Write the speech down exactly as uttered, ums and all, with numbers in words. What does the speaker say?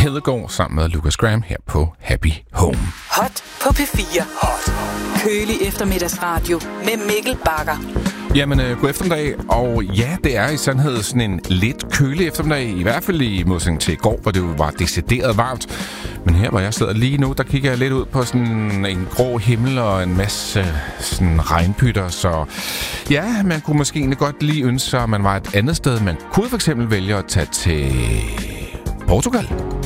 Hedegaard sammen med Lucas Graham her på Happy Home. Hot på P fire. Hot. Kølig eftermiddagsradio med Mikkel Bagger. Jamen, øh, god eftermiddag, og ja, det er i sandhed sådan en lidt kølig eftermiddag, i hvert fald i modsætning til i går, hvor det jo var decideret varmt. Men her, hvor jeg sidder lige nu, der kigger jeg lidt ud på sådan en grå himmel og en masse sådan regnpytter, så ja, man kunne måske egentlig godt lige ønske sig, at man var et andet sted. Man kunne for eksempel vælge at tage til Portugal.